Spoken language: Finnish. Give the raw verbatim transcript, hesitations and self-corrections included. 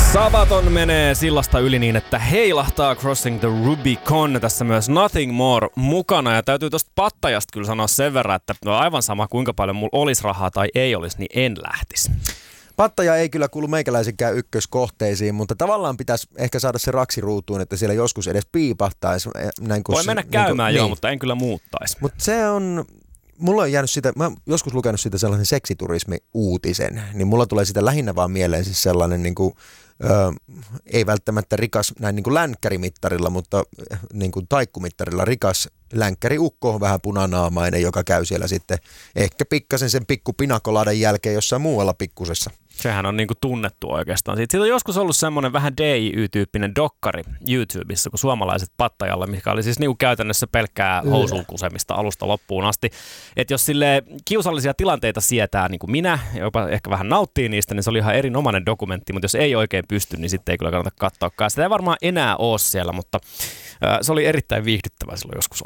Sabaton menee sillasta yli niin, että heilahtaa Crossing the Rubicon. Tässä myös Nothing More mukana. Ja täytyy tosta Pattajasta kyllä sanoa sen verran, että no aivan sama kuinka paljon mulla olisi rahaa tai ei olisi, niin en lähtisi. Pattaja ei kyllä kuulu meikäläisenkään ykköskohteisiin, mutta tavallaan pitäisi ehkä saada se raksi ruutuun, että siellä joskus edes piipahtaisi. Näin Voi mennä se, käymään niin joo, niin. Mutta en kyllä muuttaisi. Mutta se on, mulla on jäänyt sitä, mä oon joskus lukenut sitä sellaisen seksiturismi-uutisen, niin mulla tulee sitä lähinnä vaan mieleen siis sellainen niin kuin, Öö, ei välttämättä rikas näin niin kuin länkkärimittarilla, mutta niin kuin taikkumittarilla rikas länkkäriukko, vähän punanaamainen, joka käy siellä sitten ehkä pikkasen sen pikku pinakolaadan jälkeen jossain muualla pikkusessa. Sehän on niinku tunnettu oikeastaan. Siitä on joskus ollut semmoinen vähän D I Y-tyyppinen dokkari YouTubessa, kun suomalaiset Pattajalla, mikä oli siis niinku käytännössä pelkkää housukusemista alusta loppuun asti. Että jos sille kiusallisia tilanteita sietää niin kuin minä, ja jopa ehkä vähän nauttii niistä, niin se oli ihan erinomainen dokumentti, mutta jos ei oikein pysty, niin sitten ei kyllä kannata katsoakaan. Sitä ei varmaan enää ole siellä, mutta äh, se oli erittäin viihdyttävää silloin joskus